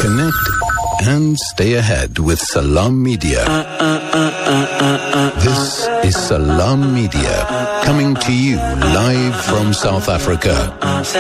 Connect and stay ahead with Salam Media. This is Salam Media, coming to you live from South Africa.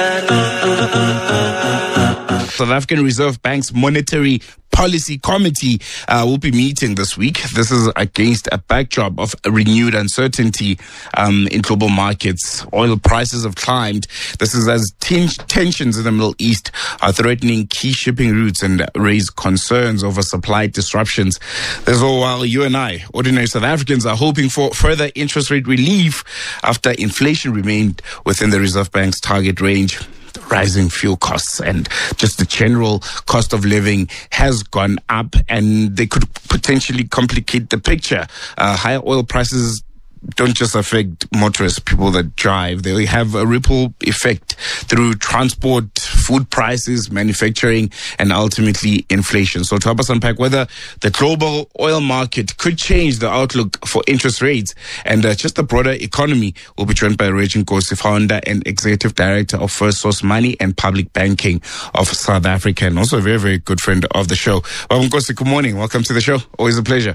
South African Reserve Bank's Monetary Policy Committee will be meeting this week. This is against a backdrop of renewed uncertainty in global markets. Oil prices have climbed. This is as tensions in the Middle East are threatening key shipping routes and raise concerns over supply disruptions. This all while you and I, ordinary South Africans, are hoping for further interest rate relief after inflation remained within the Reserve Bank's target range. Rising fuel costs and just the general cost of living has gone up, and they could potentially complicate the picture. Higher oil prices don't just affect motorists, people that drive. They have a ripple effect through transport, food prices, manufacturing, and ultimately inflation. So to help us unpack whether the global oil market could change the outlook for interest rates and just the broader economy, we'll be joined by Reggie Nkosi, founder and executive director of First Source Money and Public Banking of South Africa, and also a very, very good friend of the show. Well, Nkosi, good morning. Welcome to the show. Always a pleasure.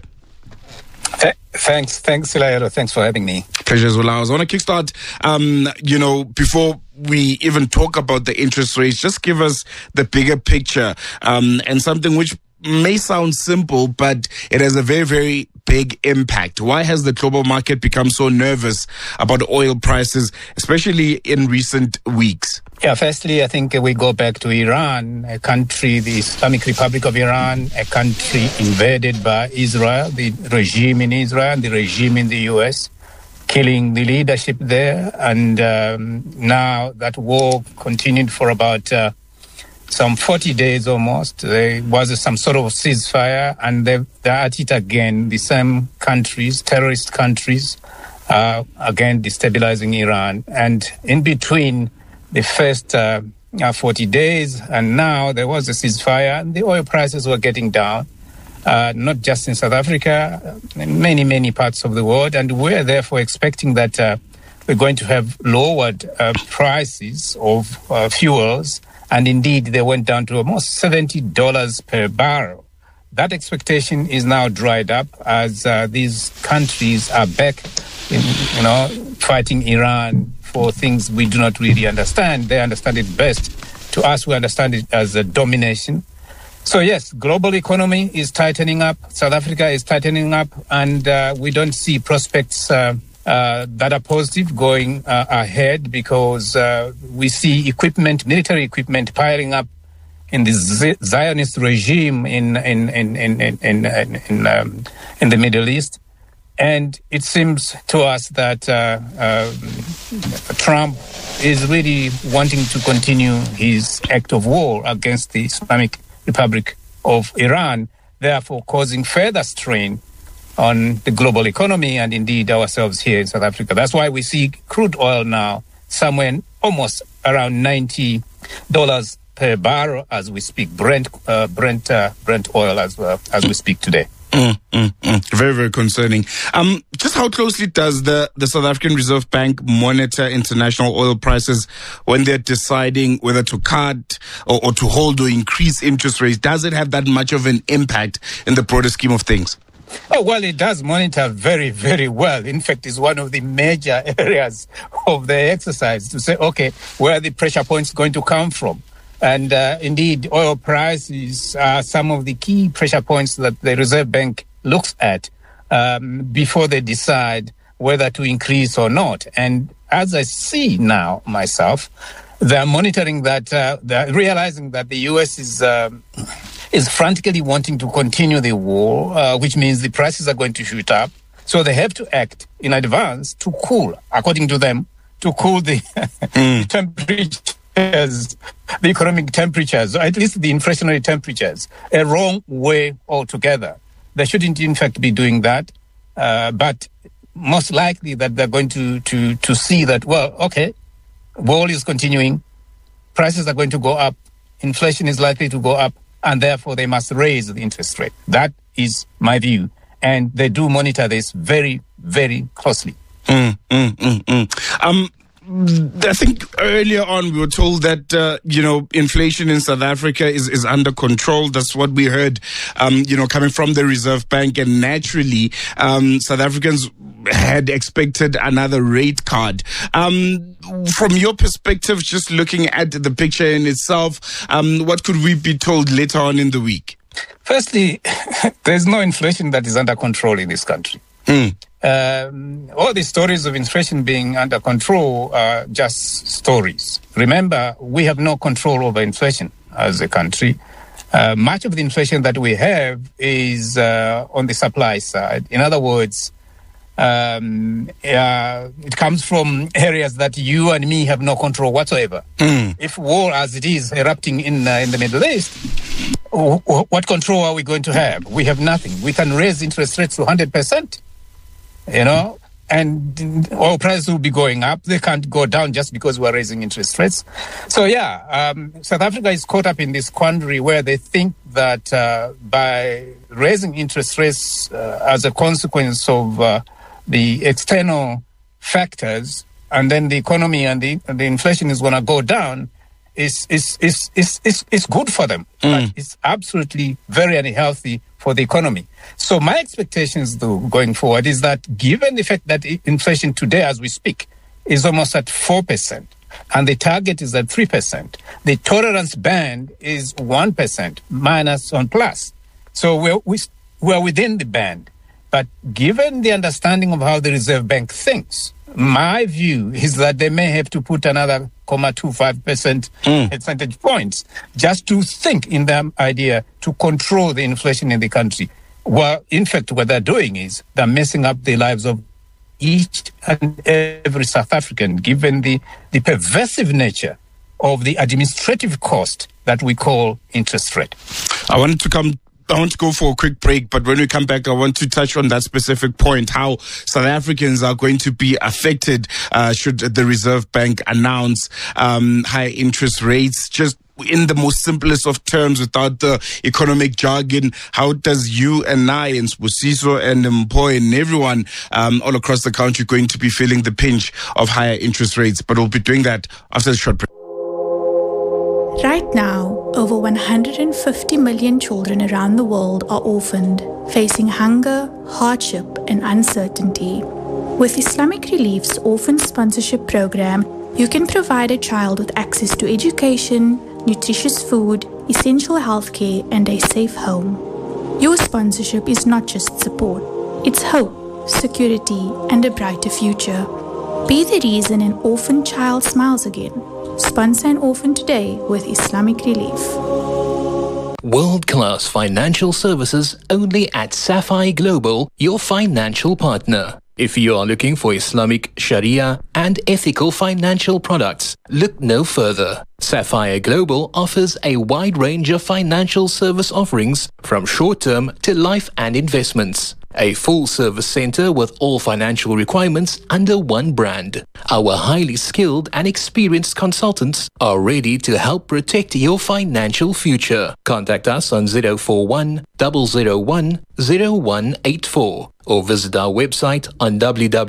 Thanks, Silayelo. Thanks for having me. Pleasure as well. I want to kickstart, before we even talk about the interest rates, just give us the bigger picture and something which may sound simple, but it has a very, very big impact. Why has the global market become so nervous about oil prices, especially in recent weeks? Yeah, firstly, I think we go back to Iran, a country, the Islamic Republic of Iran, a country invaded by Israel, the regime in Israel, and the regime in the U.S., killing the leadership there. And now that war continued for about some 40 days almost. There was some sort of ceasefire, and they're at it again. The same countries, terrorist countries, again destabilizing Iran. And in between the first 40 days and now, there was a ceasefire, and the oil prices were getting down, not just in South Africa, in many, many parts of the world. And we're therefore expecting that we're going to have lowered prices of fuels. And indeed, they went down to almost $70 per barrel. That expectation is now dried up as these countries are back, fighting Iran for things we do not really understand. They understand it best. To us, we understand it as a domination. So yes, global economy is tightening up. South Africa is tightening up, and we don't see prospects that are positive going ahead, because we see military equipment piling up in the Zionist regime in the Middle East, and it seems to us that Trump is really wanting to continue his act of war against the Islamic Republic of Iran, therefore causing further strain on the global economy and indeed ourselves here in South Africa. That's why we see crude oil now somewhere almost around $90 per barrel as we speak. Brent oil as we speak today. Very, very concerning. Just how closely does the South African Reserve Bank monitor international oil prices when they're deciding whether to cut or to hold or increase interest rates? Does it have that much of an impact in the broader scheme of things? Oh, well, it does monitor very, very well. In fact, it's one of the major areas of the exercise to say, okay, where are the pressure points going to come from? And indeed, oil prices are some of the key pressure points that the Reserve Bank looks at before they decide whether to increase or not. And as I see now myself, they're monitoring that, they're realizing that the U.S. is frantically wanting to continue the war, which means the prices are going to shoot up. So they have to act in advance to cool, according to them, to cool the temperatures, the economic temperatures, or at least the inflationary temperatures, a wrong way altogether. They shouldn't, in fact, be doing that. But most likely that they're going to see that, well, okay, war is continuing, prices are going to go up, inflation is likely to go up, and therefore they must raise the interest rate. That is my view. And they do monitor this very, very closely. I think earlier on we were told that, inflation in South Africa is under control. That's what we heard, coming from the Reserve Bank. And naturally, South Africans had expected another rate card. From your perspective, just looking at the picture in itself, what could we be told later on in the week? Firstly, there's no inflation that is under control in this country. All the stories of inflation being under control are just stories. Remember, we have no control over inflation as a country. Much of the inflation that we have is on the supply side. In other words, it comes from areas that you and me have no control whatsoever. If war as it is erupting in the Middle East, what control are we going to have? We have nothing. We can raise interest rates to 100%, and oil prices will be going up. They can't go down just because we're raising interest rates. So, South Africa is caught up in this quandary where they think that by raising interest rates as a consequence of the external factors, and then the economy and the inflation is going to go down, is good for them. But it's absolutely very unhealthy for the economy. So my expectations, though, going forward, is that given the fact that inflation today, as we speak, is almost at 4%, and the target is at 3%, the tolerance band is 1% minus on plus. So we're within the band. But given the understanding of how the Reserve Bank thinks, my view is that they may have to put another 0.25% percentage points just to think in their idea to control the inflation in the country. Well, in fact, what they're doing is they're messing up the lives of each and every South African, given the pervasive nature of the administrative cost that we call interest rate. I want to go for a quick break, but when we come back, I want to touch on that specific point, how South Africans are going to be affected should the Reserve Bank announce high interest rates. Just in the most simplest of terms, without the economic jargon, how does you and I and Sbusiso and Mpho and everyone all across the country going to be feeling the pinch of higher interest rates? But we'll be doing that after the short break. Right now, over 150 million children around the world are orphaned, facing hunger, hardship, and uncertainty. With Islamic Relief's Orphan Sponsorship Program, you can provide a child with access to education, nutritious food, essential healthcare, and a safe home. Your sponsorship is not just support, it's hope, security, and a brighter future. Be the reason an orphan child smiles again. Sponsor an orphan today with Islamic Relief. World-class financial services only at Sapphire Global, your financial partner. If you are looking for Islamic, Sharia, and ethical financial products, look no further. Sapphire Global offers a wide range of financial service offerings from short-term to life and investments. A full-service center with all financial requirements under one brand. Our highly skilled and experienced consultants are ready to help protect your financial future. Contact us on 041 001 0184 or visit our website on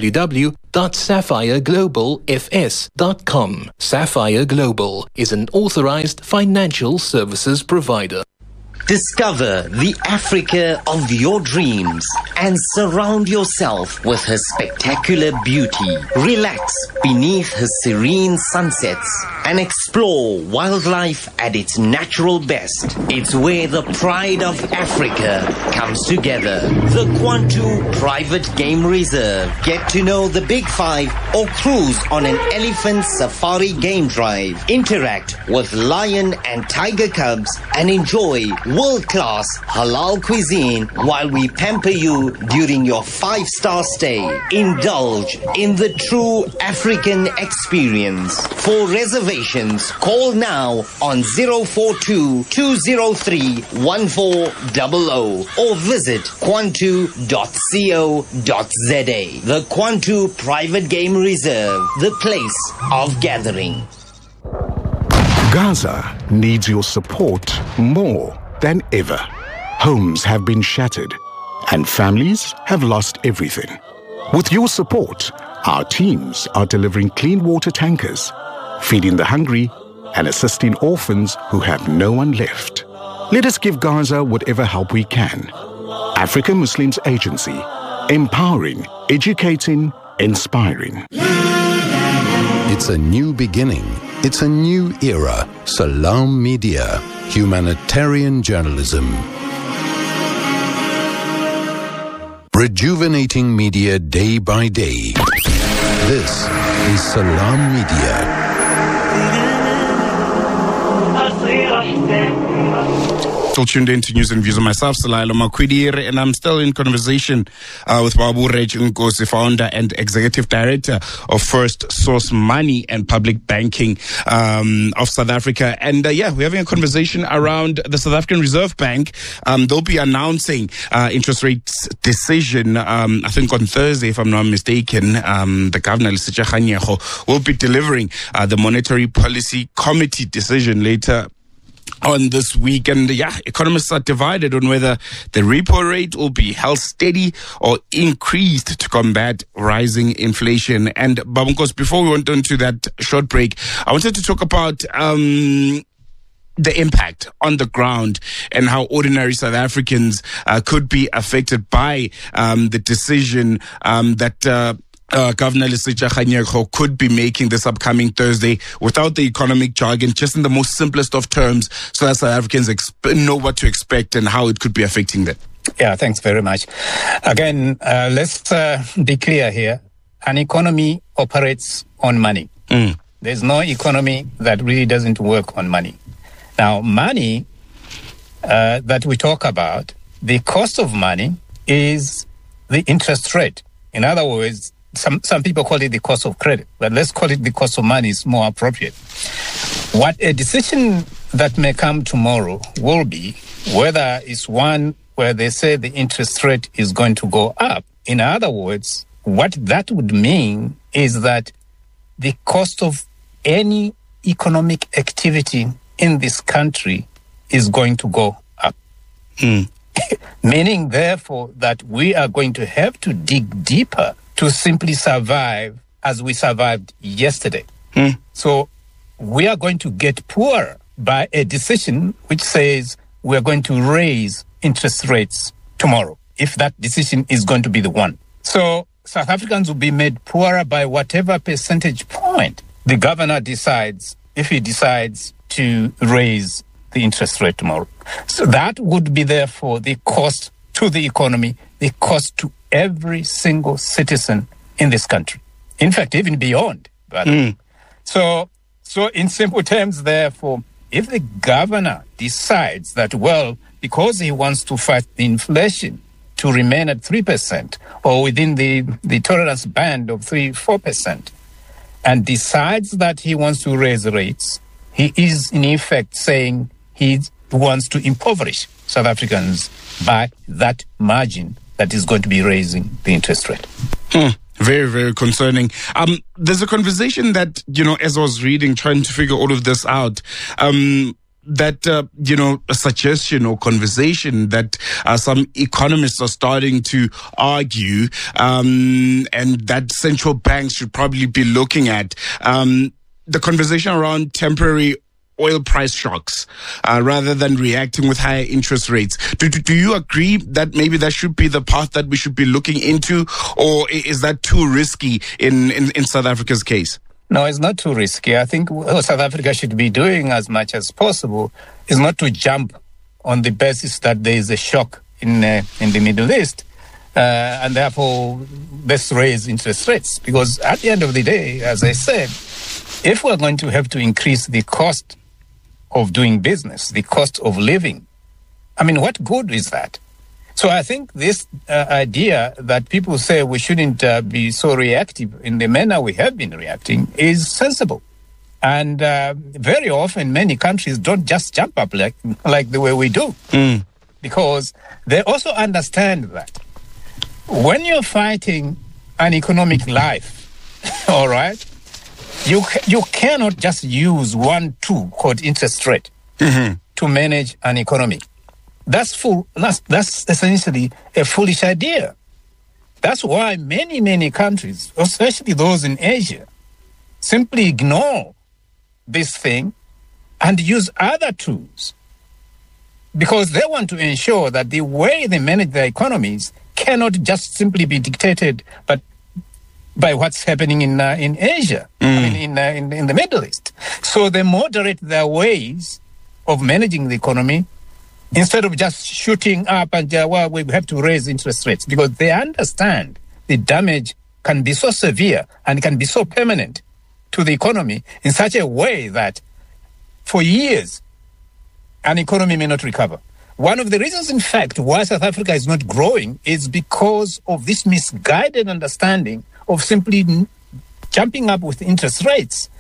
www.sapphireglobalfs.com. Sapphire Global is an authorized financial services provider. Discover the Africa of your dreams and surround yourself with her spectacular beauty. Relax beneath her serene sunsets and explore wildlife at its natural best. It's where the pride of Africa comes together. The Kwantu Private Game Reserve. Get to know the Big Five or cruise on an elephant safari game drive. Interact with lion and tiger cubs and enjoy world-class halal cuisine while we pamper you during your 5-star stay. Indulge in the true African experience. For reservations, call now on 042-203-1400 or visit kwantu.co.za. The Kwantu Private Game Reserve, the place of gathering. Gaza needs your support more than ever. Homes have been shattered and families have lost everything. With your support, Our teams are delivering clean water tankers, feeding the hungry, and assisting orphans who have no one left. Let us give Gaza whatever help we can. African Muslims Agency, empowering, educating, inspiring. It's a new beginning. It's a new era. Salam Media, humanitarian journalism. Rejuvenating media day by day. This is Salam Media. Still tuned in to News and Views on myself, Salailo Makwidire, and I'm still in conversation with Babu Nkosi, founder and executive director of First Source Money and Public Banking of South Africa. And we're having a conversation around the South African Reserve Bank. They'll be announcing interest rates decision, I think on Thursday, if I'm not mistaken. The governor, Lesetja Kganyago, will be delivering the Monetary Policy Committee decision later on this week. And economists are divided on whether the repo rate will be held steady or increased to combat rising inflation. And Babunkos, before we went on to that short break, I wanted to talk about the impact on the ground and how ordinary South Africans could be affected by the decision that Governor Lesetja Kganyago could be making this upcoming Thursday, without the economic jargon, just in the most simplest of terms, so that South Africans know what to expect and how it could be affecting them. Yeah, thanks very much. Again, let's be clear here. An economy operates on money. There's no economy that really doesn't work on money. Now, money that we talk about, the cost of money is the interest rate. In other words, some people call it the cost of credit, but let's call it the cost of money is more appropriate. What a decision that may come tomorrow will be whether it's one where they say the interest rate is going to go up. In other words, what that would mean is that the cost of any economic activity in this country is going to go up. Meaning, therefore, that we are going to have to dig deeper to simply survive as we survived yesterday. So we are going to get poorer by a decision which says we're going to raise interest rates tomorrow, if that decision is going to be the one. So South Africans will be made poorer by whatever percentage point the governor decides, if he decides to raise the interest rate tomorrow. So that would be, therefore, the cost to the economy, the cost to every single citizen in this country. In fact, even beyond. So in simple terms, therefore, if the governor decides that, well, because he wants to fight the inflation to remain at 3% or within the tolerance band of 3-4%, and decides that he wants to raise rates, he is in effect saying he wants to impoverish South Africans by that margin that is going to be raising the interest rate. Very, very concerning. There's a conversation that, as I was reading, trying to figure all of this out, that, a suggestion or conversation that some economists are starting to argue, and that central banks should probably be looking at, the conversation around temporary oil price shocks rather than reacting with higher interest rates. Do you agree that maybe that should be the path that we should be looking into, or is that too risky in South Africa's case? No, it's not too risky. I think what South Africa should be doing as much as possible is not to jump on the basis that there is a shock in the Middle East, and therefore let's raise interest rates. Because at the end of the day, as I said, if we're going to have to increase the cost of doing business, the cost of living, I mean, what good is that? So I think this idea that people say we shouldn't be so reactive in the manner we have been reacting is sensible. And very often, many countries don't just jump up like the way we do. Because they also understand that when you're fighting an economic life, all right, you cannot just use one tool called interest rate to manage an economy. That's essentially a foolish idea. That's why many countries, especially those in Asia, simply ignore this thing and use other tools because they want to ensure that the way they manage their economies cannot just simply be dictated but by what's happening in Asia, I mean, in the Middle East. So they moderate their ways of managing the economy instead of just shooting up and, we have to raise interest rates, because they understand the damage can be so severe and can be so permanent to the economy in such a way that for years, an economy may not recover. One of the reasons, in fact, why South Africa is not growing is because of this misguided understanding of simply jumping up with interest rates,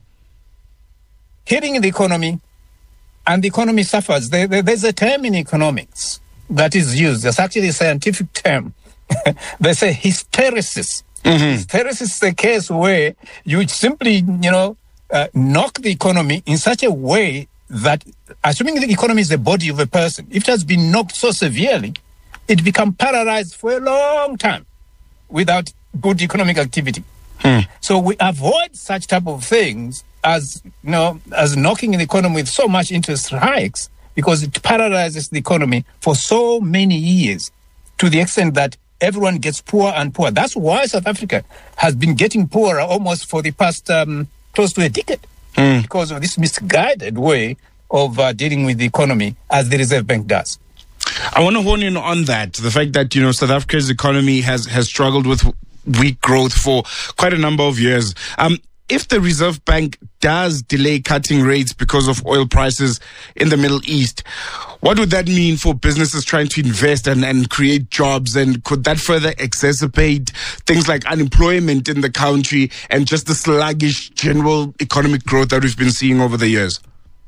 hitting the economy, and the economy suffers. There's a term in economics that is used. There's actually a scientific term. They say hysteresis. Hysteresis is the case where you simply, knock the economy in such a way that, assuming the economy is the body of a person, if it has been knocked so severely, it becomes paralyzed for a long time without good economic activity. So we avoid such type of things as knocking the economy with so much interest hikes, because it paralyzes the economy for so many years to the extent that everyone gets poorer and poorer. That's why South Africa has been getting poorer almost for the past close to a decade, because of this misguided way of dealing with the economy as the Reserve Bank does. I want to hone in on that, the fact that, South Africa's economy has struggled with weak growth for quite a number of years. If the Reserve Bank does delay cutting rates because of oil prices in the Middle East, what would that mean for businesses trying to invest and create jobs? And could that further exacerbate things like unemployment in the country and just the sluggish general economic growth that we've been seeing over the years?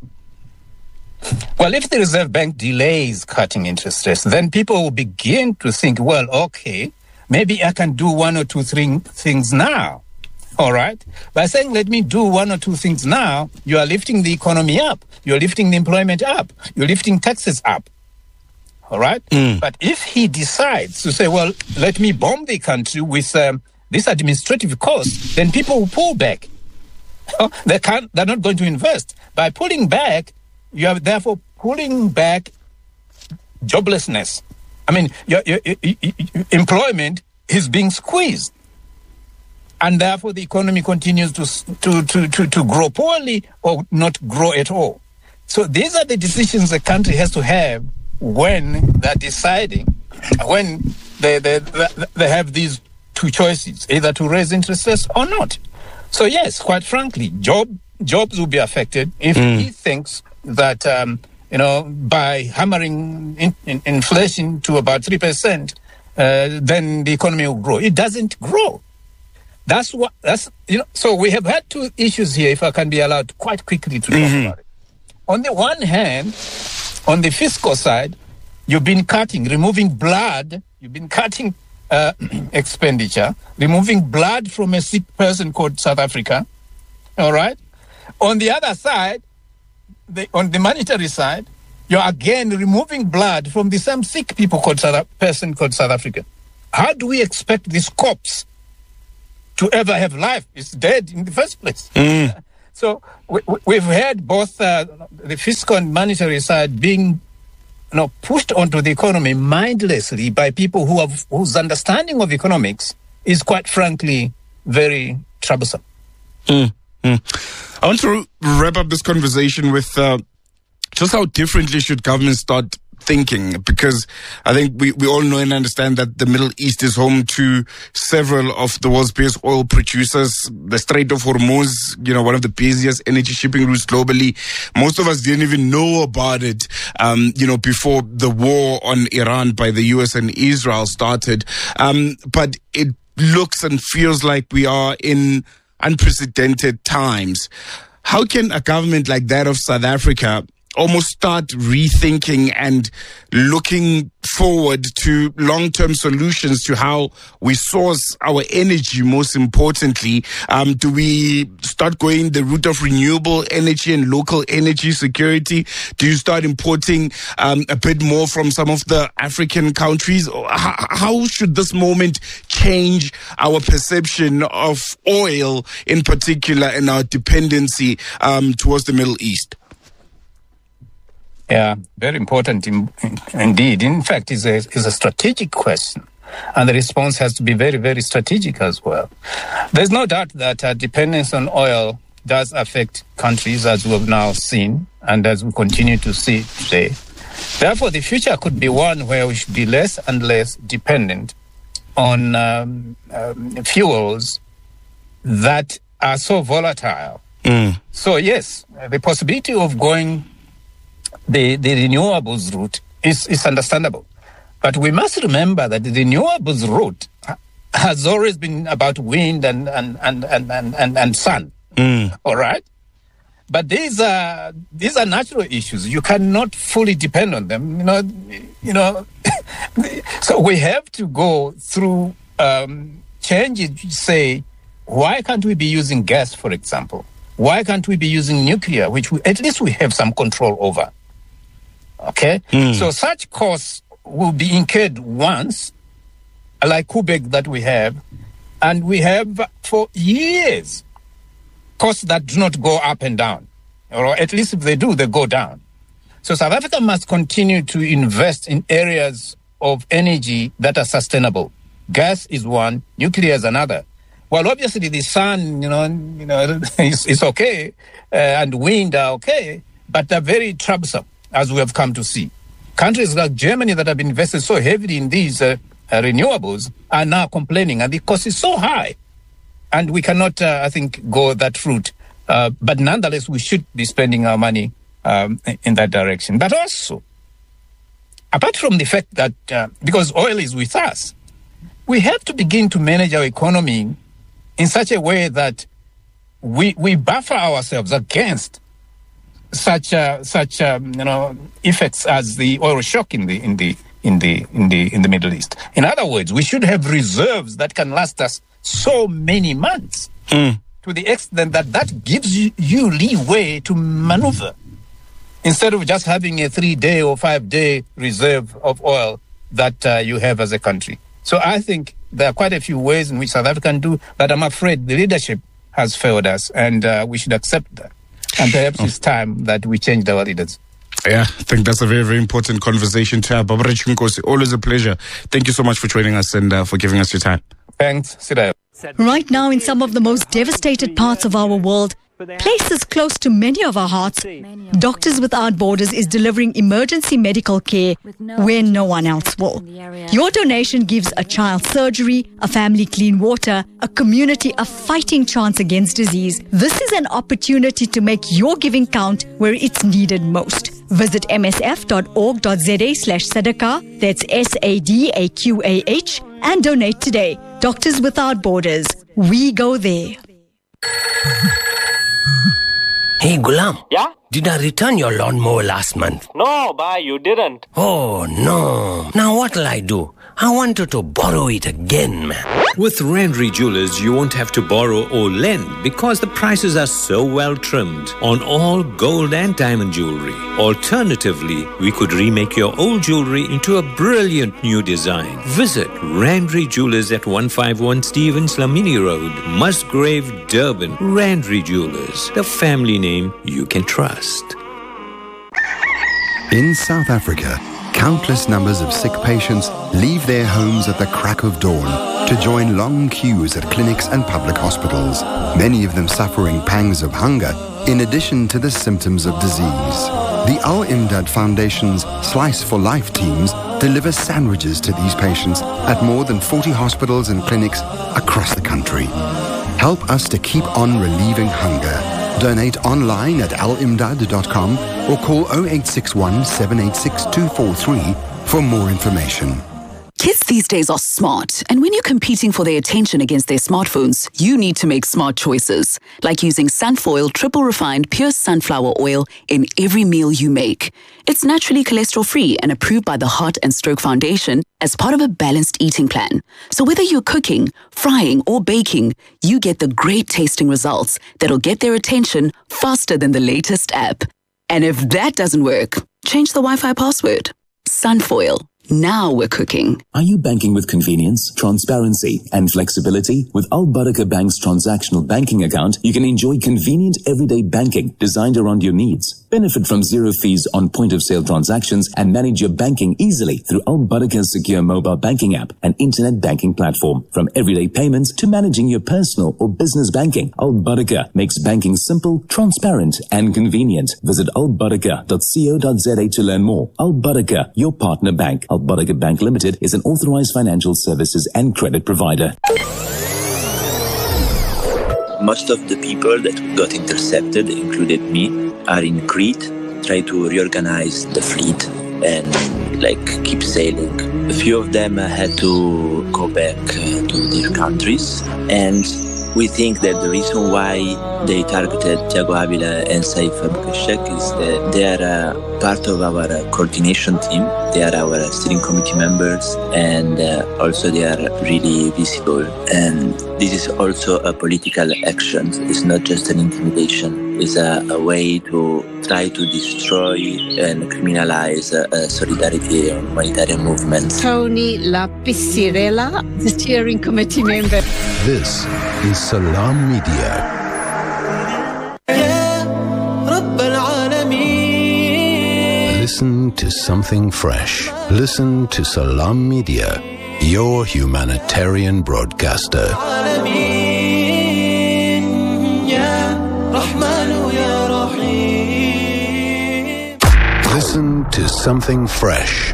Well, if the Reserve Bank delays cutting interest rates, then people will begin to think, well, okay, maybe I can do one or two things now. All right. By saying, let me do one or two things now, you are lifting the economy up. You're lifting the employment up. You're lifting taxes up. All right. But if he decides to say, well, let me bomb the country with this administrative cost, then people will pull back. They're not going to invest. By pulling back, you are therefore pulling back joblessness. I mean, your employment is being squeezed. And therefore, the economy continues to grow poorly or not grow at all. So these are the decisions the country has to have when they're deciding, when they have these two choices, either to raise interest rates or not. So yes, quite frankly, jobs will be affected if he thinks that, by hammering inflation to about 3%, then the economy will grow. It doesn't grow. So we have had two issues here, if I can be allowed quite quickly to talk about it. On the one hand, on the fiscal side, you've been removing blood, you've been cutting expenditure, removing blood from a sick person called South Africa. All right? On the other side, on the monetary side, you're again removing blood from the same sick person called South Africa. How do we expect this corpse to ever have life? It's dead in the first place. So we've had both the fiscal and monetary side being pushed onto the economy mindlessly by people whose understanding of economics is, quite frankly, very troublesome. I want to wrap up this conversation with just how differently should governments start thinking, because I think we all know and understand that the Middle East is home to several of the world's biggest oil producers. The Strait of Hormuz, one of the busiest energy shipping routes globally. Most of us didn't even know about it, before the war on Iran by the US and Israel started. But it looks and feels like we are in unprecedented times. How can a government like that of South Africa almost start rethinking and looking forward to long-term solutions to how we source our energy, most importantly? Do we start going the route of renewable energy and local energy security? Do you start importing a bit more from some of the African countries? How should this moment change our perception of oil in particular and our dependency towards the Middle East? Yeah, very important indeed. In fact, it's a strategic question, and the response has to be very, very strategic as well. There's no doubt that dependence on oil does affect countries, as we've now seen, and as we continue to see today. Therefore, the future could be one where we should be less and less dependent on fuels that are so volatile. So, yes, the possibility of going the renewables route is understandable. But we must remember that the renewables route has always been about wind and sun. All right? But these are natural issues. You cannot fully depend on them. You know. So we have to go through changes. Say, why can't we be using gas, for example? Why can't we be using nuclear, which at least we have some control over? Okay? So such costs will be incurred once, like Quebec that we have, and we have for years costs that do not go up and down. Or at least if they do, they go down. So South Africa must continue to invest in areas of energy that are sustainable. Gas is one, nuclear is another. Well, obviously the sun, is okay, and wind are okay, but they're very troublesome, as we have come to see. Countries like Germany that have invested so heavily in these renewables are now complaining, and the cost is so high. And we cannot, I think, go that route. But nonetheless, we should be spending our money in that direction. But also, apart from the fact that, because oil is with us, we have to begin to manage our economy in such a way that we buffer ourselves against such effects as the oil shock in the Middle East. In other words, we should have reserves that can last us so many months, to the extent that gives you leeway to maneuver, instead of just having a 3-day or 5-day reserve of oil that you have as a country. So I think there are quite a few ways in which South Africa can do, but I'm afraid the leadership has failed us, and we should accept that. And perhaps it's time that we changed our leaders. Yeah, I think that's a very, very important conversation to have. Babarechi Nkosi, always a pleasure. Thank you so much for joining us and for giving us your time. Thanks, Sidayo. Right now, in some of the most devastated parts of our world, places close to many of our hearts, Doctors Without Borders is delivering emergency medical care where no one else will. Your donation gives a child surgery, a family clean water, a community a fighting chance against disease. This is an opportunity to make your giving count where it's needed most. Visit msf.org.za/sadaqah, that's SADAQAH, and donate today. Doctors Without Borders. We go there. Hey, Gulam. Yeah? Did I return your lawnmower last month? No, bye, you didn't. Oh, no. Now what'll I do? I wanted to borrow it again, man. With Randry Jewelers, you won't have to borrow or lend because the prices are so well trimmed on all gold and diamond jewelry. Alternatively, we could remake your old jewelry into a brilliant new design. Visit Randry Jewelers at 151 Stevens Lamini Road, Musgrave, Durban. Randry Jewelers, the family name you can trust. In South Africa, countless numbers of sick patients leave their homes at the crack of dawn to join long queues at clinics and public hospitals, many of them suffering pangs of hunger in addition to the symptoms of disease. The Al Imdad Foundation's Slice for Life teams deliver sandwiches to these patients at more than 40 hospitals and clinics across the country. Help us to keep on relieving hunger. Donate online at alimdad.com or call 0861 786 243 for more information. Kids these days are smart, and when you're competing for their attention against their smartphones, you need to make smart choices, like using Sunfoil triple refined pure sunflower oil in every meal you make. It's naturally cholesterol-free and approved by the Heart and Stroke Foundation as part of a balanced eating plan. So whether you're cooking, frying, or baking, you get the great tasting results that'll get their attention faster than the latest app. And if that doesn't work, change the Wi-Fi password. Sunfoil. Now we're cooking. Are you banking with convenience, transparency, and flexibility? With Al Barakah Bank's transactional banking account, you can enjoy convenient everyday banking designed around your needs. Benefit from zero fees on point-of-sale transactions and manage your banking easily through Al Barakah's secure mobile banking app and internet banking platform. From everyday payments to managing your personal or business banking, Al Barakah makes banking simple, transparent, and convenient. Visit albarakah.co.za to learn more. Al Barakah, your partner bank. Al Barakah Bank Limited is an authorized financial services and credit provider. Most of the people that got intercepted, included me, are in Crete, try to reorganize the fleet and keep sailing. A few of them had to go back to their countries, and we think that the reason why they targeted Thiago Avila and Saif Abukashek is that they are part of our coordination team. They are our steering committee members, and also they are really visible. And this is also a political action. It's not just an intimidation. It's a way to try to destroy and criminalize solidarity and humanitarian movements. Tony Lapisirela, the steering committee member. This is Salam Media. Listen to something fresh. Listen to Salam Media, your humanitarian broadcaster. Listen to something fresh.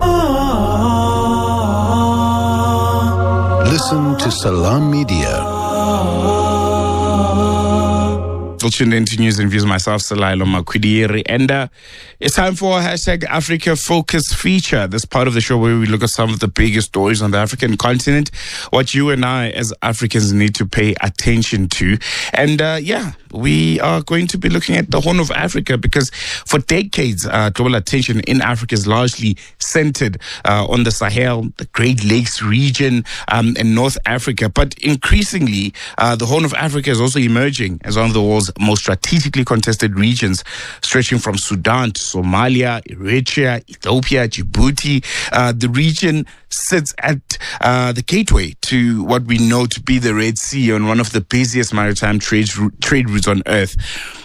Listen to Salam Media. Tuned into News and Views, myself, Salailo Makwidiri, and it's time for our #Africa Focus feature. This part of the show where we look at some of the biggest stories on the African continent, what you and I as Africans need to pay attention to. And we are going to be looking at the Horn of Africa because for decades, global attention in Africa is largely centered on the Sahel, the Great Lakes region, and North Africa. But increasingly, the Horn of Africa is also emerging as one of the world's most strategically contested regions, stretching from Sudan to Somalia, Eritrea, Ethiopia, Djibouti. The region sits at the gateway to what we know to be the Red Sea and one of the busiest maritime trade routes on earth.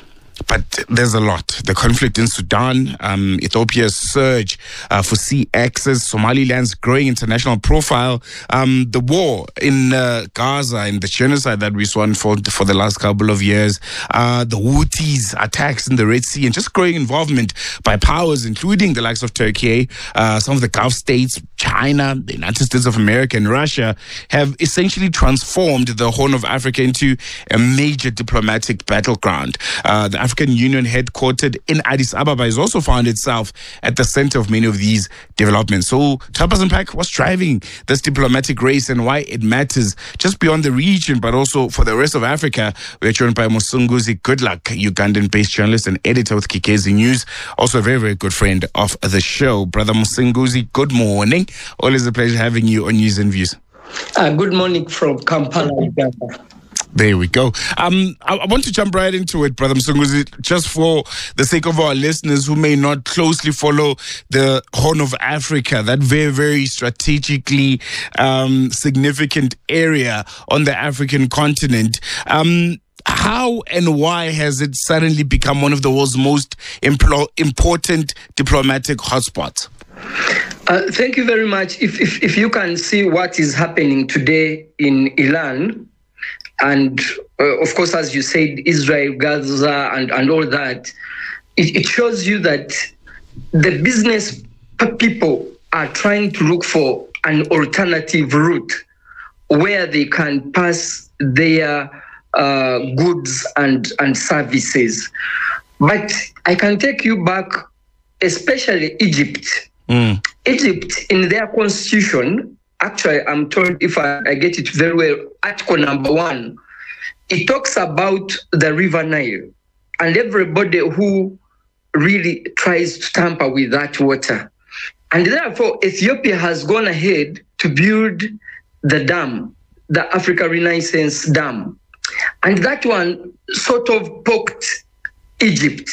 But there's a lot. The conflict in Sudan, Ethiopia's surge for sea access, Somaliland's growing international profile, the war in Gaza and the genocide that we saw unfold for the last couple of years, the Houthis' attacks in the Red Sea, and just growing involvement by powers, including the likes of Turkey, some of the Gulf states, China, the United States of America, and Russia, have essentially transformed the Horn of Africa into a major diplomatic battleground. The African Union, headquartered in Addis Ababa, has also found itself at the center of many of these developments. So, to help us unpack what's driving this diplomatic race and why it matters just beyond the region, but also for the rest of Africa, we're joined by Musunguzi Goodluck, Ugandan-based journalist and editor with Kikezi News, also a very, very good friend of the show. Brother Musunguzi, good morning. Always a pleasure having you on News and Views. Good morning from Kampala, Uganda. There we go. I want to jump right into it, Brother Msunguzi, just for the sake of our listeners who may not closely follow the Horn of Africa, that very, very strategically significant area on the African continent. How and why has it suddenly become one of the world's most important diplomatic hotspots? Thank you very much. If you can see what is happening today in Iran, and of course, as you said, Israel, Gaza, and all that, it shows you that the business people are trying to look for an alternative route where they can pass their goods and services. But I can take you back, especially Egypt. Egypt, in their constitution, actually, I'm told, if I get it very well, article number 1, it talks about the River Nile and everybody who really tries to tamper with that water. And therefore, Ethiopia has gone ahead to build the dam, the Africa Renaissance Dam. And that one sort of poked Egypt.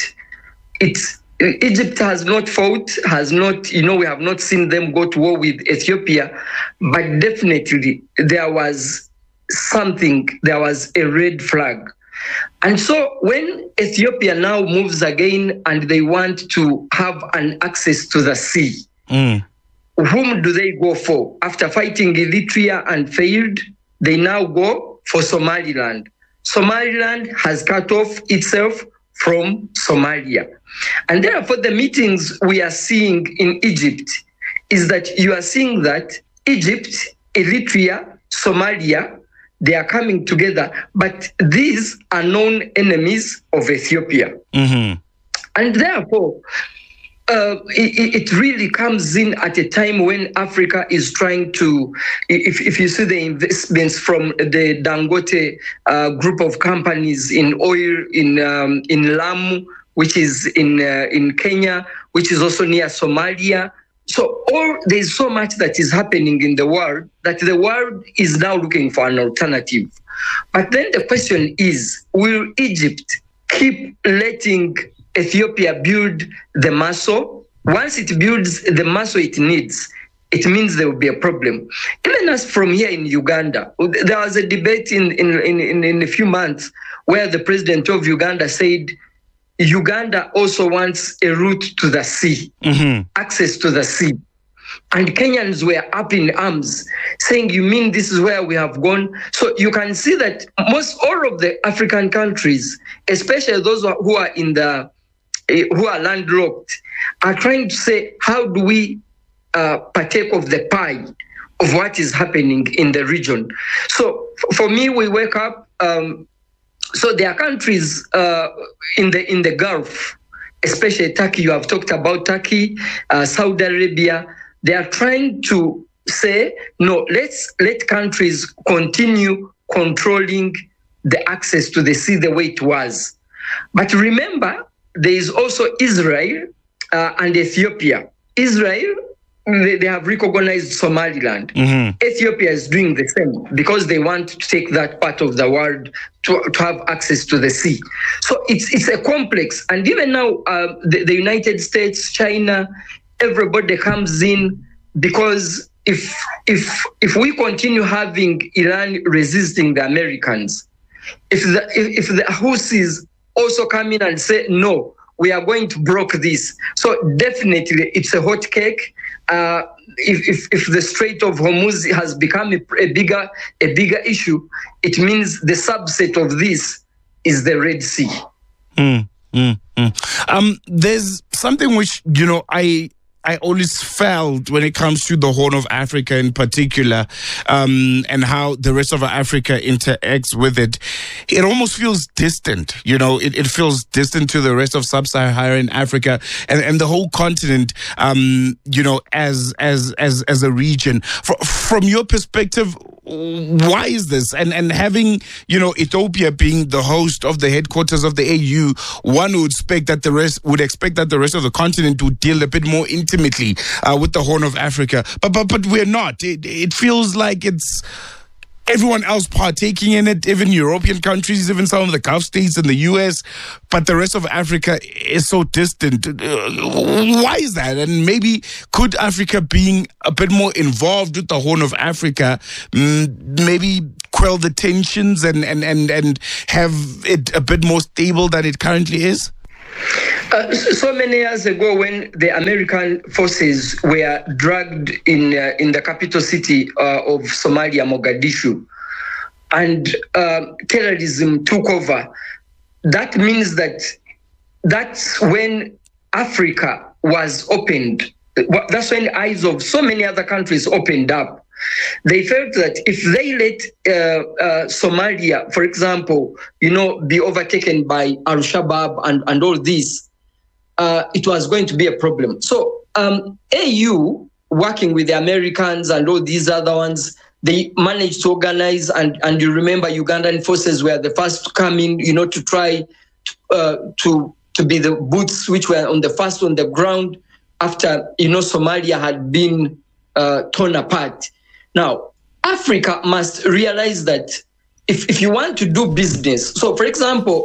Egypt has not fought, we have not seen them go to war with Ethiopia, but definitely there was a red flag. And so when Ethiopia now moves again and they want to have an access to the sea, whom do they go for? After fighting Eritrea and failed, they now go for Somaliland. Somaliland has cut off itself from Somalia. And therefore, the meetings we are seeing in Egypt is that you are seeing that Egypt, Eritrea, Somalia, they are coming together, but these are known enemies of Ethiopia. And therefore, it really comes in at a time when Africa is trying to, if you see the investments from the Dangote group of companies in oil in Lamu, which is in Kenya, which is also near Somalia. So there's so much that is happening in the world that the world is now looking for an alternative. But then the question is, will Egypt keep letting Ethiopia build the muscle? Once it builds the muscle it needs, it means there will be a problem. Even as from here in Uganda, there was a debate in a few months where the president of Uganda said Uganda also wants a route to the sea, access to the sea. And Kenyans were up in arms saying, you mean this is where we have gone? So you can see that all of the African countries, especially those who are who are landlocked, are trying to say, how do we partake of the pie of what is happening in the region? So for me, we wake up. So there are countries in the Gulf, especially Turkey. You have talked about Turkey, Saudi Arabia. They are trying to say, no, let countries continue controlling the access to the sea the way it was. But remember, there is also Israel and Ethiopia. Israel, they have recognized Somaliland. Ethiopia is doing the same because they want to take that part of the world to have access to the sea. So it's a complex. And even now, the United States, China, everybody comes in because if we continue having Iran resisting the Americans, if the Houthis also come in and say, no, we are going to block this. So definitely it's a hot cake. If the Strait of Hormuz has become a bigger issue, it means the subset of this is the Red Sea. There's something which, I always felt when it comes to the Horn of Africa in particular, and how the rest of Africa interacts with it. It almost feels distant, it feels distant to the rest of sub-Saharan Africa and the whole continent, as a region. From your perspective, why is this? And having, Ethiopia being the host of the headquarters of the AU, one would expect that the rest of the continent would deal a bit more intimately with the Horn of Africa. But we're not. It feels like it's everyone else partaking in it, even European countries, even some of the Gulf states in the US, but the rest of Africa is so distant. Why is that? And maybe could Africa being a bit more involved with the Horn of Africa maybe quell the tensions and have it a bit more stable than it currently is? So many years ago, when the American forces were dragged in the capital city of Somalia, Mogadishu, and terrorism took over, that means that's when Africa was opened. That's when the eyes of so many other countries opened up. They felt that if they let Somalia, for example, be overtaken by Al-Shabaab and all this, it was going to be a problem. So AU working with the Americans and all these other ones, they managed to organize, and you remember Ugandan forces were the first to come in, to try to be the boots which were on the ground after, Somalia had been torn apart. Now, Africa must realize that if you want to do business, so for example,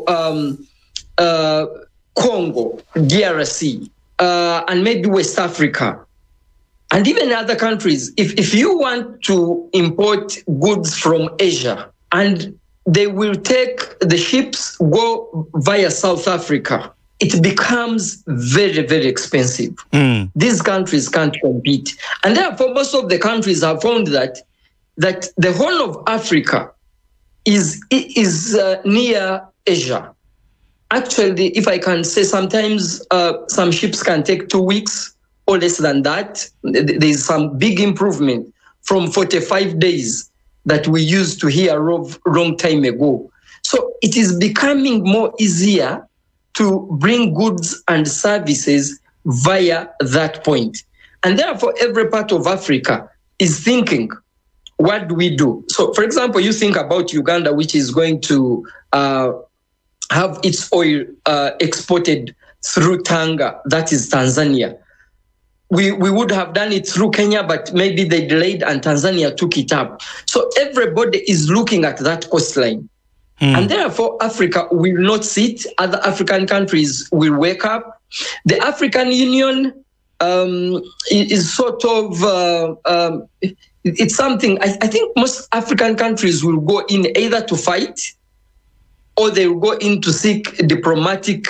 Congo, DRC, and maybe West Africa, and even other countries, if you want to import goods from Asia, and they will take the ships, go via South Africa, it becomes very, very expensive. These countries can't compete. And therefore, most of the countries have found that the whole of Africa is near Asia. Actually, if I can say, sometimes some ships can take 2 weeks or less than that. There is some big improvement from 45 days that we used to hear of long time ago. So it is becoming more easier to bring goods and services via that point. And therefore, every part of Africa is thinking, what do we do? So, for example, you think about Uganda, which is going to have its oil exported through Tanga, that is Tanzania. We would have done it through Kenya, but maybe they delayed and Tanzania took it up. So everybody is looking at that coastline. And therefore, Africa will not sit. Other African countries will wake up. The African Union is sort of, it's something, I think most African countries will go in either to fight or they will go in to seek diplomatic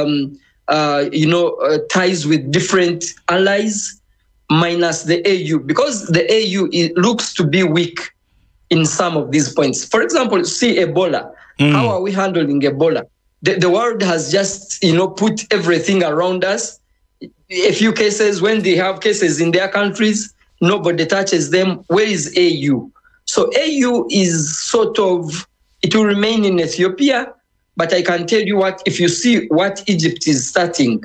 ties with different allies, minus the AU, because the AU looks to be weak in some of these points. For example, see Ebola. How are we handling Ebola? The world has just, put everything around us. A few cases, when they have cases in their countries, nobody touches them. Where is AU? So AU is sort of, it will remain in Ethiopia, but I can tell you what, if you see what Egypt is starting,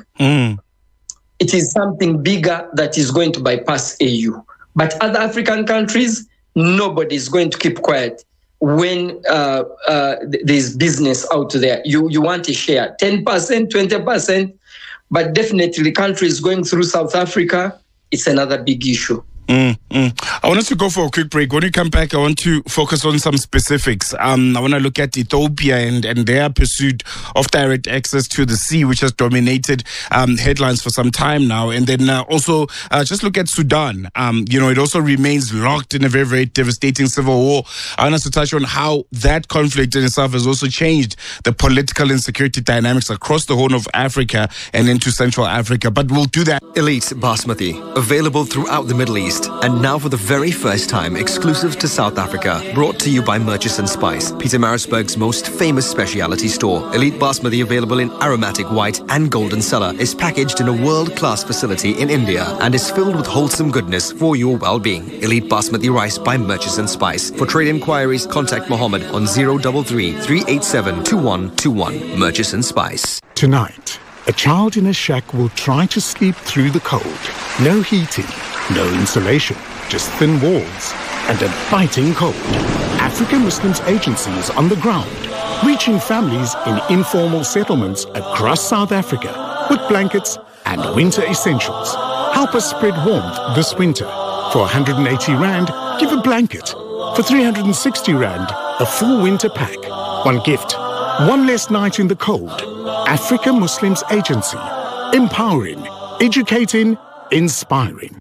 it is something bigger that is going to bypass AU. But other African countries, nobody is going to keep quiet when there's business out there. You want a share, 10%, 20%, but definitely countries going through South Africa, it's another big issue. I want us to go for a quick break. When we come back, I want to focus on some specifics. I want to look at Ethiopia and their pursuit of direct access to the sea, which has dominated headlines for some time now. And then also just look at Sudan. It also remains locked in a very, very devastating civil war. I want us to touch on how that conflict in itself has also changed the political and security dynamics across the Horn of Africa and into Central Africa. But we'll do that. Elite Basmati, available throughout the Middle East. And now for the very first time, exclusive to South Africa, brought to you by Murchison Spice, Pietermaritzburg's most famous specialty store. Elite Basmati, available in aromatic white and golden cellar, is packaged in a world-class facility in India and is filled with wholesome goodness for your well-being. Elite Basmati rice by Murchison Spice. For trade inquiries, contact Mohammed on 033 387 2121. Murchison Spice. Tonight, a child in a shack will try to sleep through the cold. No heating, no insulation, just thin walls and a biting cold. African Muslims Agency is on the ground, reaching families in informal settlements across South Africa with blankets and winter essentials. Help us spread warmth this winter. For 180 Rand, give a blanket. For 360 Rand, a full winter pack. One gift, one less night in the cold. Africa Muslims Agency. Empowering, educating, inspiring.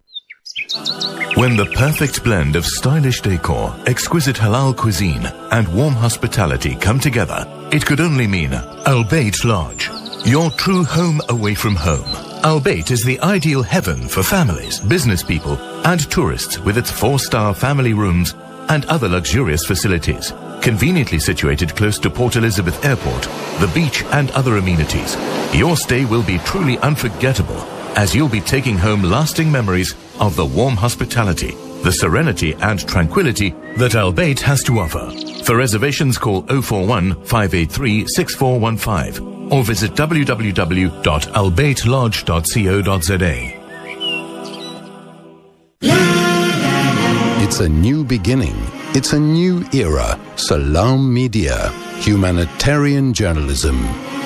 When the perfect blend of stylish decor, exquisite halal cuisine, and warm hospitality come together, it could only mean Al Bayt Lodge, your true home away from home. Al Bayt is the ideal heaven for families, business people, and tourists with its 4-star family rooms and other luxurious facilities. Conveniently situated close to Port Elizabeth Airport, the beach, and other amenities, your stay will be truly unforgettable, as you'll be taking home lasting memories of the warm hospitality, the serenity and tranquility that Al Bayt has to offer. For reservations, call 041 583 6415 or visit www.albaytlodge.co.za. It's a new beginning. It's a new era. Salam Media. Humanitarian journalism.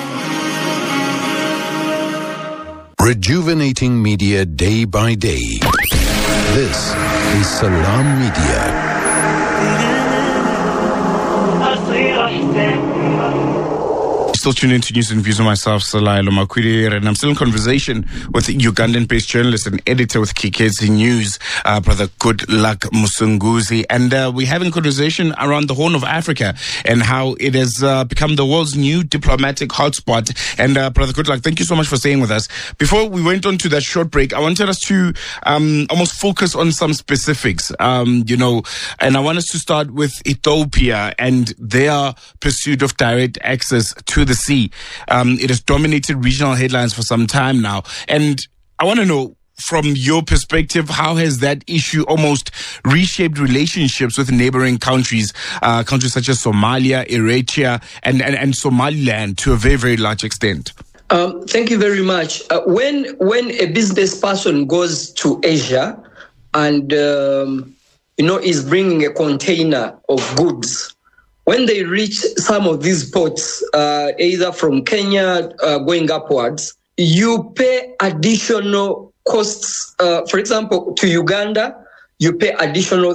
Rejuvenating media day by day. This is Salam Media. Still tuned into News and Views on myself, Salai Lomakwiri, and I'm still in conversation with Ugandan-based journalist and editor with Kikezi News, Brother Goodluck Musunguzi. And we're having a conversation around the Horn of Africa and how it has become the world's new diplomatic hotspot. And Brother Goodluck, thank you so much for staying with us. Before we went on to that short break, I wanted us to almost focus on some specifics, and I want us to start with Ethiopia and their pursuit of direct access to the sea. It has dominated regional headlines for some time now. And I want to know, from your perspective, how has that issue almost reshaped relationships with neighboring countries, countries such as Somalia, Eritrea, and Somaliland to a very, very large extent? Thank you very much. When a business person goes to Asia and is bringing a container of goods, when they reach some of these ports, either from Kenya going upwards, you pay additional costs. For example, to Uganda, you pay additional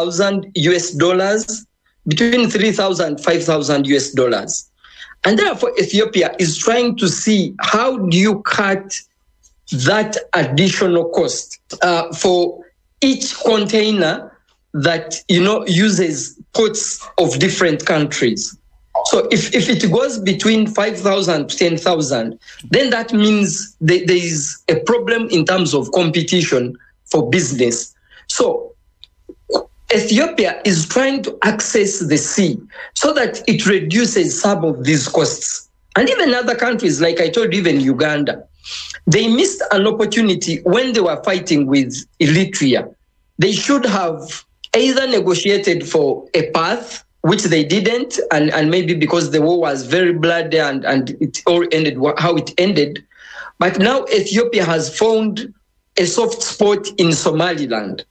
$3,000, between $3,000 and $5,000. And therefore, Ethiopia is trying to see how do you cut that additional cost for each container that uses ports of different countries. So if it goes between 5,000 to 10,000, then that means there is a problem in terms of competition for business. So Ethiopia is trying to access the sea so that it reduces some of these costs. And even other countries, like I told you, even Uganda, they missed an opportunity when they were fighting with Eritrea. They should have either negotiated for a path, which they didn't, and maybe because the war was very bloody and it all ended how it ended. But now Ethiopia has found a soft spot in Somaliland.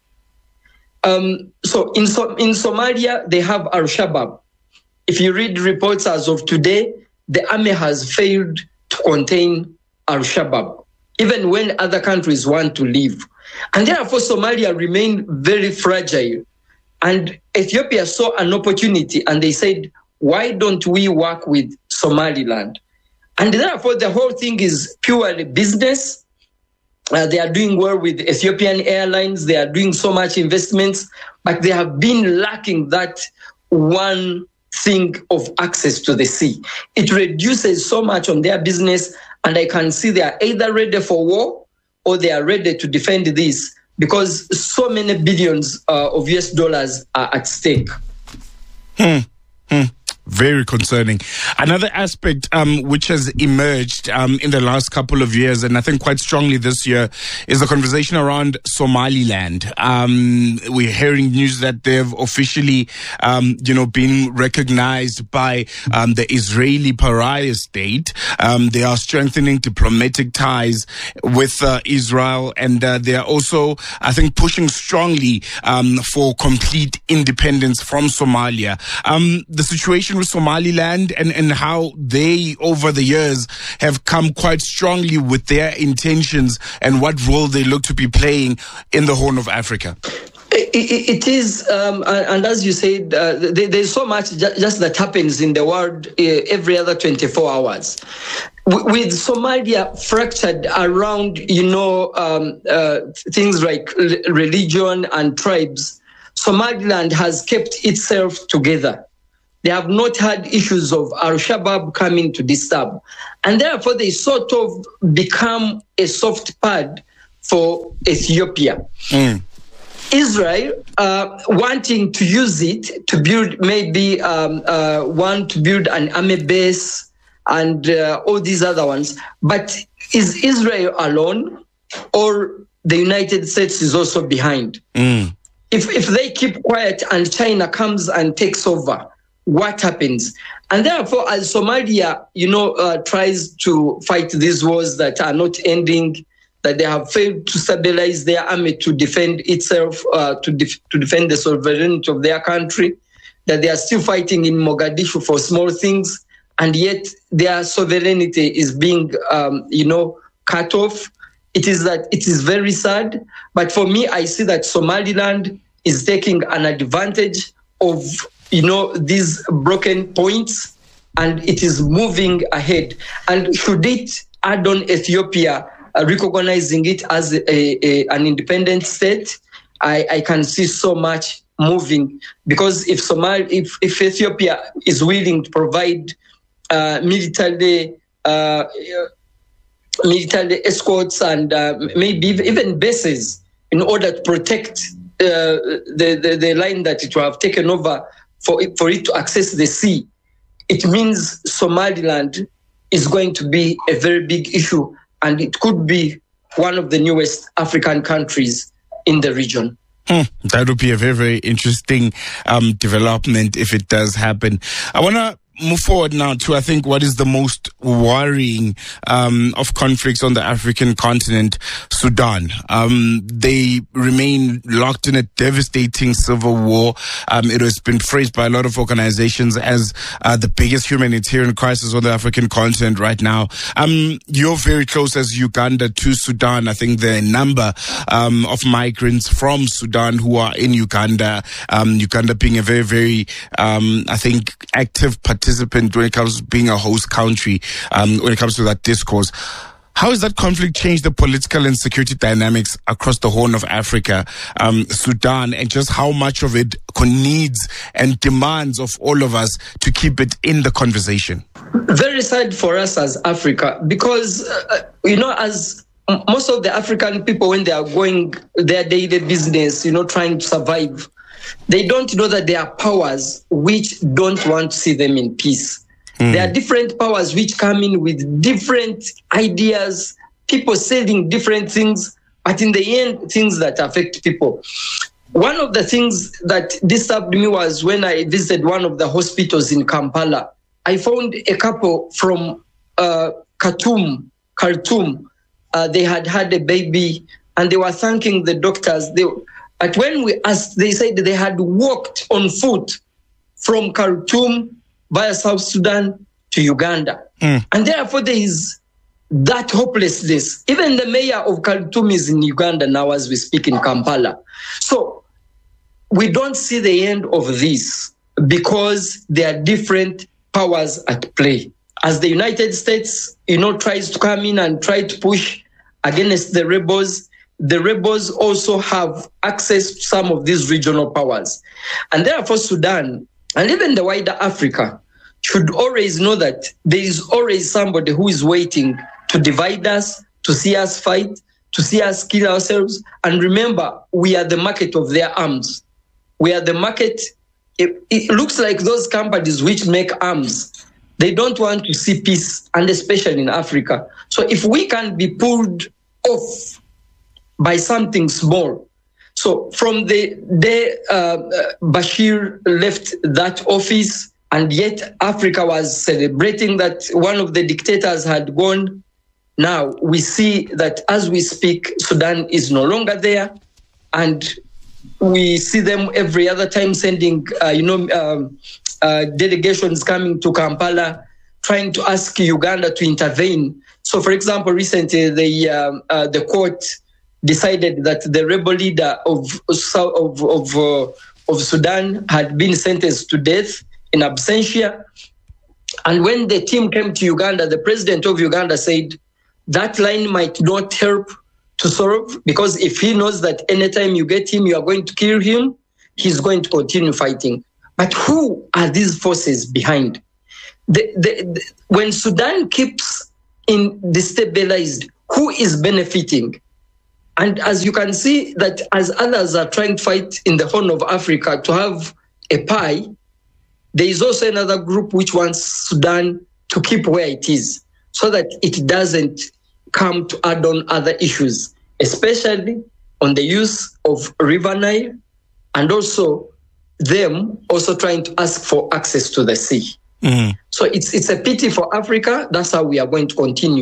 So in Somalia, they have Al-Shabaab. If you read reports as of today, the army has failed to contain Al-Shabaab, even when other countries want to leave. And therefore, Somalia remained very fragile. And Ethiopia saw an opportunity and they said, why don't we work with Somaliland? And therefore, the whole thing is purely business. They are doing well with Ethiopian Airlines. They are doing so much investments, but they have been lacking that one thing of access to the sea. It reduces so much on their business, and I can see they are either ready for war or they are ready to defend this because so many billions of US dollars are at stake. Very concerning. Another aspect which has emerged in the last couple of years, and I think quite strongly this year, is the conversation around Somaliland. We're hearing news that they've officially, been recognized by the Israeli pariah state. They are strengthening diplomatic ties with Israel, and they are also, I think, pushing strongly for complete independence from Somalia. The situation with Somaliland and how they, over the years, have come quite strongly with their intentions and what role they look to be playing in the Horn of Africa. It is, and as you said, there's so much just that happens in the world every other 24 hours. With Somalia fractured around, things like religion and tribes, Somaliland has kept itself together. They have not had issues of Al-Shabaab coming to disturb. And therefore, they sort of become a soft pad for Ethiopia. Israel, wanting to use it to build maybe want to build an army base and all these other ones. But is Israel alone or the United States is also behind? If they keep quiet and China comes and takes over, what happens? And therefore, as Somalia, tries to fight these wars that are not ending, that they have failed to stabilize their army to defend itself, to defend the sovereignty of their country, that they are still fighting in Mogadishu for small things, and yet their sovereignty is being, cut off. It is very sad. But for me, I see that Somaliland is taking an advantage of, these broken points, and it is moving ahead. And should it add on Ethiopia, recognizing it as an independent state, I can see so much moving, because if Ethiopia is willing to provide military escorts and maybe even bases in order to protect the line that it will have taken over for it to access the sea, it means Somaliland is going to be a very big issue, and it could be one of the newest African countries in the region. That would be a very, very interesting development if it does happen. I want to move forward now to, I think, what is the most worrying of conflicts on the African continent, Sudan. They remain locked in a devastating civil war. It has been phrased by a lot of organizations as the biggest humanitarian crisis on the African continent right now. You're very close as Uganda to Sudan. I think the number of migrants from Sudan who are in Uganda, Uganda being a very, very, I think, active participant when it comes to being a host country, when it comes to that discourse. How has that conflict changed the political and security dynamics across the Horn of Africa, Sudan, and just how much of it needs and demands of all of us to keep it in the conversation? Very sad for us as Africa, because, as most of the African people, when they are going their daily business, trying to survive, they don't know that there are powers which don't want to see them in peace. There are different powers which come in with different ideas, people saying different things, but in the end, things that affect people. One of the things that disturbed me was when I visited one of the hospitals in Kampala. I found a couple from Khartoum. They had a baby, and they were thanking the doctors. But when we asked, they said they had walked on foot from Khartoum via South Sudan to Uganda. And therefore there is that hopelessness. Even the mayor of Khartoum is in Uganda now as we speak, in Kampala. So we don't see the end of this because there are different powers at play. As the United States, tries to come in and try to push against the rebels also have access to some of these regional powers. And therefore Sudan, and even the wider Africa, should always know that there is always somebody who is waiting to divide us, to see us fight, to see us kill ourselves. And remember, we are the market of their arms. We are the market. It looks like those companies which make arms, they don't want to see peace, and especially in Africa. So if we can be pulled off by something small. So from the day Bashir left that office, and yet Africa was celebrating that one of the dictators had gone, now we see that as we speak, Sudan is no longer there, and we see them every other time sending, delegations coming to Kampala, trying to ask Uganda to intervene. So, for example, recently the court decided that the rebel leader of Sudan had been sentenced to death in absentia. And when the team came to Uganda, the president of Uganda said that line might not help to solve, because if he knows that anytime you get him, you are going to kill him, he's going to continue fighting. But who are these forces behind? When Sudan keeps destabilized, who is benefiting? And as you can see, that as others are trying to fight in the Horn of Africa to have a pie, there is also another group which wants Sudan to keep where it is, so that it doesn't come to add on other issues, especially on the use of River Nile, and also them also trying to ask for access to the sea. So it's a pity for Africa. That's how we are going to continue.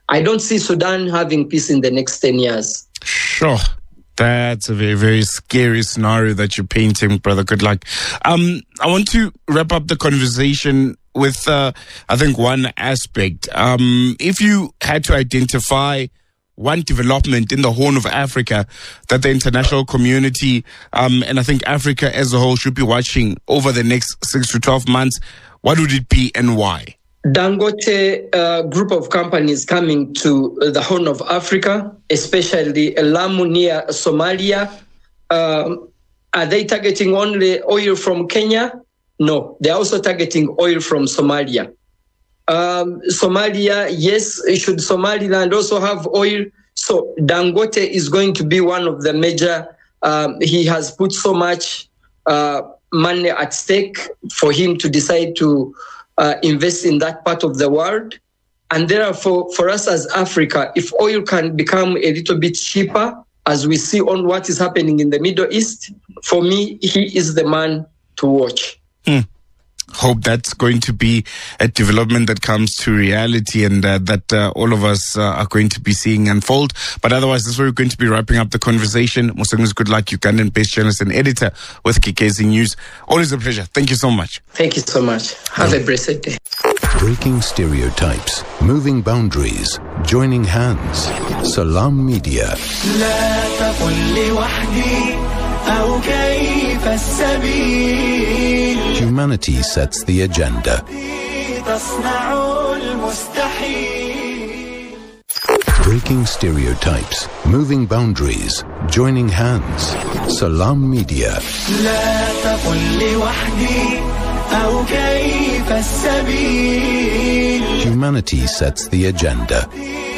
I don't see Sudan having peace in the next 10 years. Sure. That's a very, very scary scenario that you're painting, brother. Good luck. I want to wrap up the conversation with, I think, one aspect. If you had to identify one development in the Horn of Africa that the international community, and I think Africa as a whole, should be watching over the next 6 to 12 months, what would it be and why? Dangote group of companies coming to the Horn of Africa, especially Lamu near Somalia. Are they targeting only oil from Kenya? No, they're also targeting oil from Somalia. Somalia, yes, should Somaliland also have oil? So Dangote is going to be one of the major, he has put so much money at stake for him to decide to invest in that part of the world. And therefore, for us as Africa, if oil can become a little bit cheaper, as we see on what is happening in the Middle East, for me, he is the man to watch. Hope that's going to be a development that comes to reality and that all of us are going to be seeing unfold. But otherwise, this is where we're going to be wrapping up the conversation. Musengu's good luck, Ugandan-based journalist and editor with Kikezi News. Always a pleasure. Thank you so much. Thank you so much. Have a blessed day. Breaking stereotypes, moving boundaries, joining hands. Salam Media. Humanity sets the agenda. Breaking stereotypes, moving boundaries, joining hands. Salam Media. Humanity sets the agenda.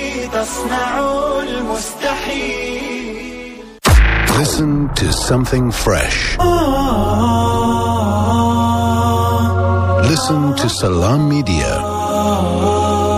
Listen to something fresh. Listen to Salam Media.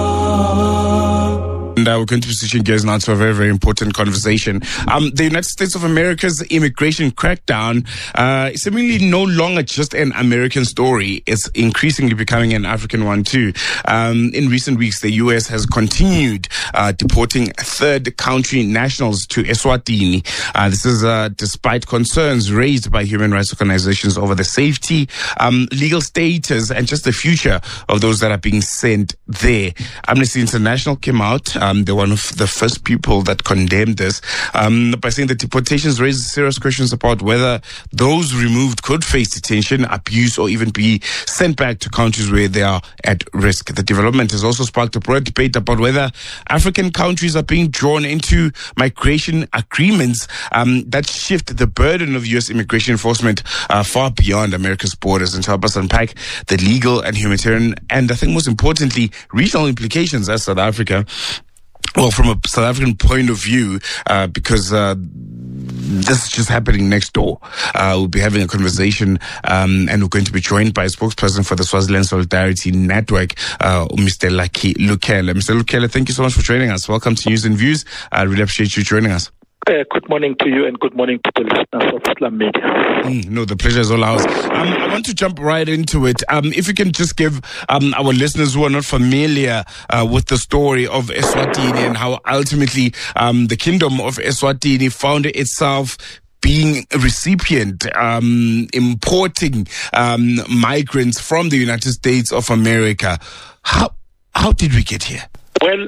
And we're going to be switching gears now to a very, very important conversation. The United States of America's immigration crackdown is seemingly no longer just an American story. It's increasingly becoming an African one too. In recent weeks, the U.S. has continued deporting third country nationals to Eswatini. This is despite concerns raised by human rights organizations over the safety, legal status, and just the future of those that are being sent there. Amnesty International came out. They're one of the first people that condemned this by saying that deportations raise serious questions about whether those removed could face detention, abuse, or even be sent back to countries where they are at risk. The development has also sparked a broad debate about whether African countries are being drawn into migration agreements that shift the burden of U.S. immigration enforcement far beyond America's borders. And to help us unpack the legal and humanitarian and I think most importantly regional implications as South Africa, well, from a South African point of view, because this is just happening next door. We'll be having a conversation, and we're going to be joined by a spokesperson for the Swaziland Solidarity Network, Mr. Lucky Lukele. Mr. Lukele, thank you so much for joining us. Welcome to News and Views. I really appreciate you joining us. Good morning to you and good morning to the listeners of Islam Media. No, the pleasure is all ours. I want to jump right into it. If you can just give our listeners who are not familiar with the story of Eswatini and how ultimately the kingdom of Eswatini found itself being a recipient, importing migrants from the United States of America. How did we get here? Well,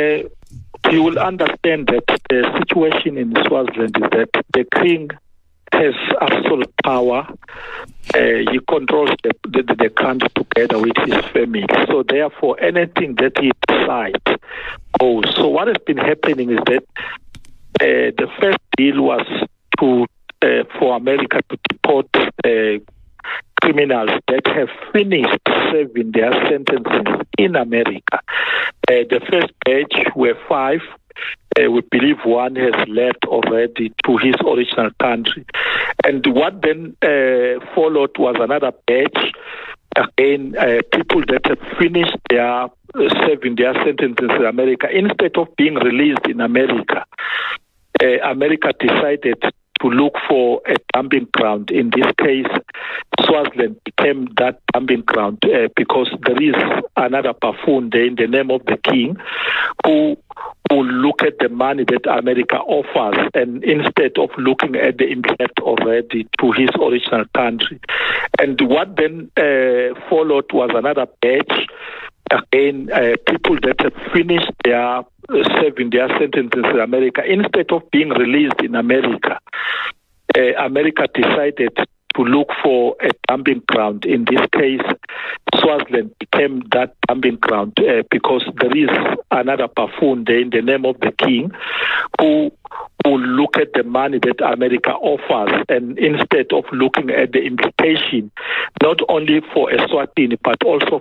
you will understand that the situation in Swaziland is that the king has absolute power. He controls the country together with his family. So therefore, anything that he decides goes. So what has been happening is that the first deal was for America to deport criminals that have finished serving their sentences in America. The first batch were 5. We believe one has left already to his original country. And what then followed was another batch. Again, people that have finished their serving their sentences in America. Instead of being released in America, America decided to look for a dumping ground. In this case, Swaziland became that dumping ground because there is another buffoon there in the name of the king who will look at the money that America offers, and instead of looking at the impact already to his original country. And what then followed was another batch. Again, people that have finished their serving their sentences in America, instead of being released in America, America decided to look for a dumping ground. In this case, Swaziland became that dumping ground because there is another buffoon there in the name of the king who will look at the money that America offers, and instead of looking at the implication, not only for Eswatini, but also